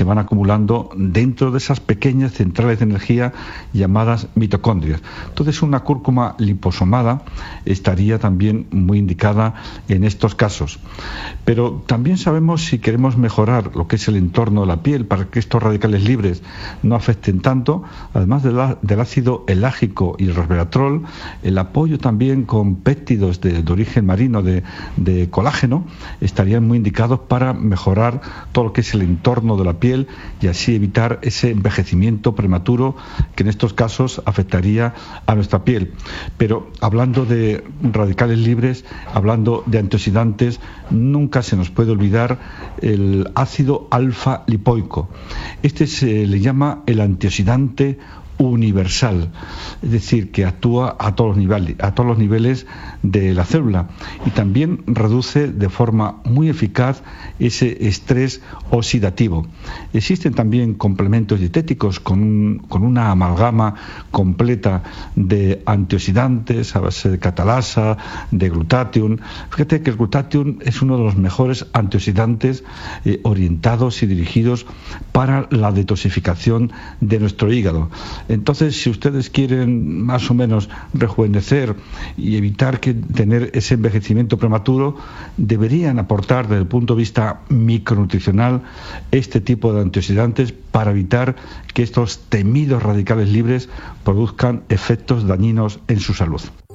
van acumulando dentro de esas pequeñas centrales de energía llamadas mitocondrias. Entonces, una cúrcuma liposomada estaría también muy indicada en estos casos. Pero también sabemos, si queremos mejorar lo que es el entorno de la piel para que estos radicales libres no afecten tanto, además del ácido elágico y el resveratrol, el apoyo también con péptidos de origen marino de colágeno estarían muy indicados para mejorar todo lo que es el entorno de la piel y así evitar ese envejecimiento prematuro que en estos casos afectaría a nuestra piel. Pero hablando de radicales libres, hablando de antioxidantes, nunca se nos puede olvidar el ácido alfa lipoico. Este se le llama el antioxidante universal, es decir, que actúa a todos los niveles de la célula y también reduce de forma muy eficaz ese estrés oxidativo. Existen también complementos dietéticos con una amalgama completa de antioxidantes a base de catalasa, de glutatión. Fíjate que el glutatión es uno de los mejores antioxidantes orientados y dirigidos para la detoxificación de nuestro hígado. Entonces, si ustedes quieren más o menos rejuvenecer y evitar tener ese envejecimiento prematuro, deberían aportar desde el punto de vista micronutricional este tipo de antioxidantes para evitar que estos temidos radicales libres produzcan efectos dañinos en su salud.